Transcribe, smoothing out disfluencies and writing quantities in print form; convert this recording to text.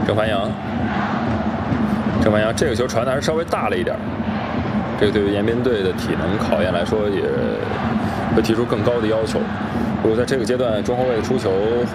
郑凡阳这个球传的还是稍微大了一点，这个对于延边队的体能考验来说也会提出更高的要求。如果在这个阶段中后卫的出球